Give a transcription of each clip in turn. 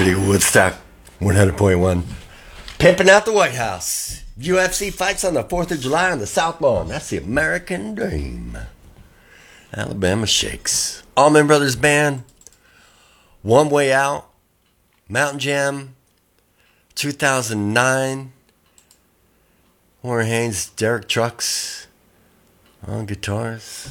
Liberty Woodstock 100.1. Pimping out the White House. UFC fights on the 4th of July on the South Lawn. That's the American dream. Alabama shakes. Allman Brothers Band. One Way Out. Mountain Jam. 2009. Warren Haynes, Derek Trucks on guitars.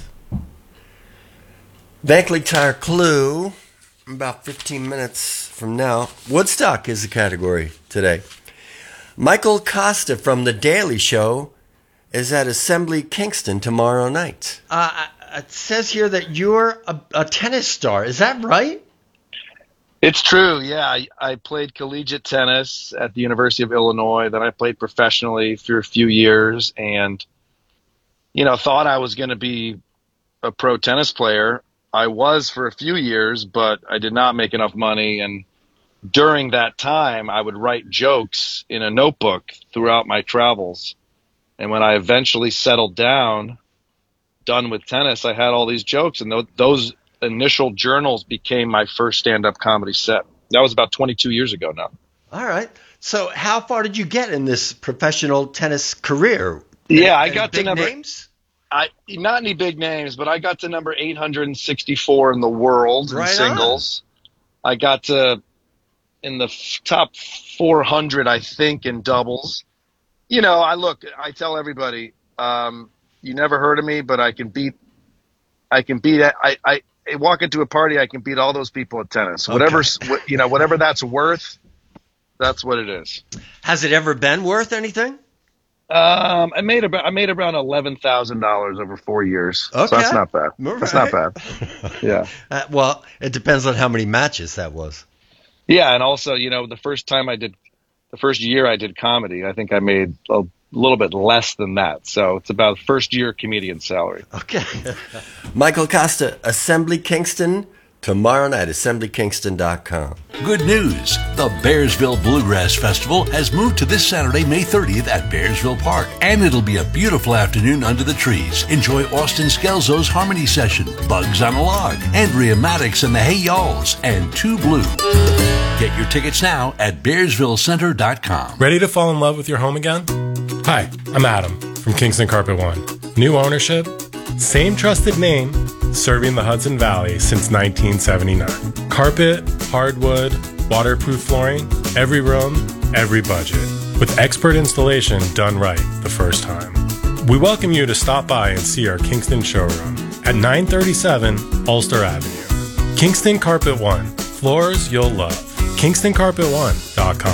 Bankley Tire Clue. About 15 minutes from now. Woodstock is the category today. Michael Costa from The Daily Show is at Assembly Kingston tomorrow night. It says here that you're a tennis star. Is that right? It's true, yeah. I played collegiate tennis at the University of Illinois. Then I played professionally for a few years and, thought I was going to be a pro tennis player. I was for a few years, but I did not make enough money. And during that time, I would write jokes in a notebook throughout my travels. And when I eventually settled down, done with tennis, I had all these jokes. And those initial journals became my first stand-up comedy set. That was about 22 years ago now. All right. So how far did you get in this professional tennis career? Yeah, I got to number... names? Not any big names, but I got to number 864 in the world in singles. I got to in the top 400, I think, in doubles. I tell everybody, you never heard of me, but I walk into a party, I can beat all those people at tennis. Okay. Whatever that's worth, that's what it is. Has it ever been worth anything? I made around $11,000 over 4 years. Okay. So that's not bad. Right. That's not bad. Yeah. Well, it depends on how many matches that was. Yeah, and also, the first year I did comedy, I think I made a little bit less than that. So it's about first year comedian salary. Okay. Michael Costa, Assembly Kingston. Tomorrow night, assemblykingston.com. Good news. The Bearsville Bluegrass Festival has moved to this Saturday, May 30th at Bearsville Park. And it'll be a beautiful afternoon under the trees. Enjoy Austin Skelzo's Harmony Session, Bugs on a Log, Andrea Maddox and the Hey Y'alls, and Two Blue. Get your tickets now at bearsvillecenter.com. Ready to fall in love with your home again? Hi, I'm Adam from Kingston Carpet One. New ownership, same trusted name, serving the Hudson Valley since 1979. Carpet, hardwood, waterproof flooring, every room, every budget. With expert installation done right the first time. We welcome you to stop by and see our Kingston showroom at 937 Ulster Avenue. Kingston Carpet One. Floors you'll love. KingstonCarpet1.com.